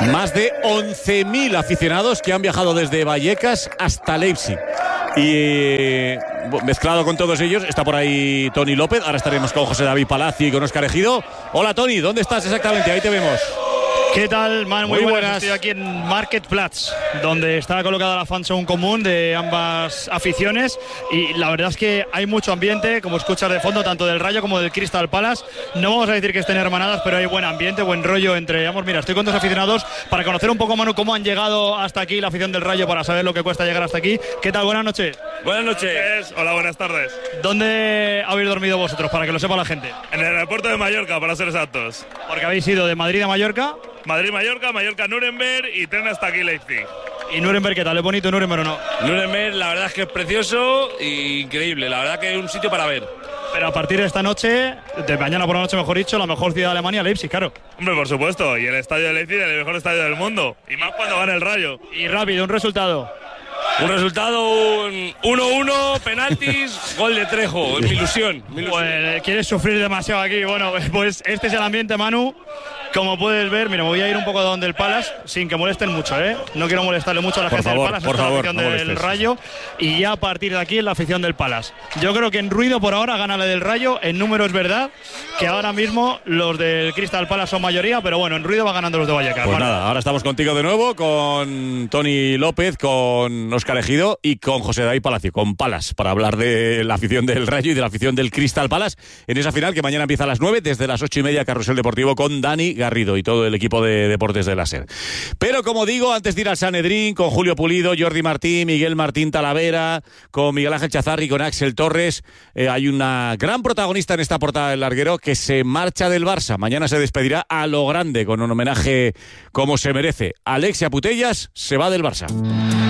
Más de 11.000 aficionados que han viajado desde Vallecas hasta Leipzig. Y mezclado con todos ellos está por ahí Tony López. Ahora estaremos con José David Palacio y con Óscar Ejido. Hola Tony, ¿dónde estás exactamente? Ahí te vemos. ¿Qué tal, man? Muy buenas. Estoy aquí en Marktplatz, donde está colocada la fanzone común de ambas aficiones, y la verdad es que hay mucho ambiente, como escuchas de fondo, tanto del Rayo como del Crystal Palace. No vamos a decir que estén hermanadas, pero hay buen ambiente, buen rollo entre ambos. Mira, estoy con dos aficionados para conocer un poco, Manu, cómo han llegado hasta aquí la afición del Rayo, para saber lo que cuesta llegar hasta aquí. ¿Qué tal? Buenas noches. Buenas noches. Hola, buenas tardes. ¿Dónde habéis dormido vosotros, para que lo sepa la gente? En el aeropuerto de Mallorca, para ser exactos. Porque habéis ido de Madrid a Mallorca. Madrid-Mallorca, Mallorca-Nuremberg y tren hasta aquí Leipzig. ¿Y Nuremberg qué tal? ¿Es bonito Nuremberg o no? Nuremberg, la verdad es que es precioso e increíble. La verdad que es un sitio para ver. Pero a partir de esta noche, de mañana por la noche mejor dicho, la mejor ciudad de Alemania, Leipzig, claro. Hombre, por supuesto. Y el estadio de Leipzig es el mejor estadio del mundo. Y más cuando gana el Rayo. Y rápido, un resultado. Un resultado, 1-1, penaltis, gol de Trejo. Es mi ilusión. Pues quieres sufrir demasiado aquí. Bueno, pues este es el ambiente, Manu. Como puedes ver, mira, me voy a ir un poco a donde el Palace, sin que molesten mucho, ¿eh? No quiero molestarle mucho a la gente del Palace, por favor, la afición no del Rayo. Y ya a partir de aquí es la afición del Palace. Yo creo que en ruido por ahora gana la del Rayo. En número es verdad que ahora mismo los del Crystal Palace son mayoría, pero bueno, en ruido va ganando los de Vallecas. Pues nada, ahora estamos contigo de nuevo, con Tony López, con Óscar Ejido y con José David Palacio, con Palace, para hablar de la afición del Rayo y de la afición del Crystal Palace en esa final que mañana empieza a las 9, desde las 8:30, Carrusel Deportivo con Dani Garrido y todo el equipo de deportes de la SER. Pero como digo, antes de ir al Sanedrín, con Julio Pulido, Jordi Martín, Miguel Martín Talavera, con Miguel Ángel Chazarri, con Axel Torres, hay una gran protagonista en esta portada del larguero que se marcha del Barça. Mañana se despedirá a lo grande, con un homenaje como se merece. Alexia Putellas se va del Barça.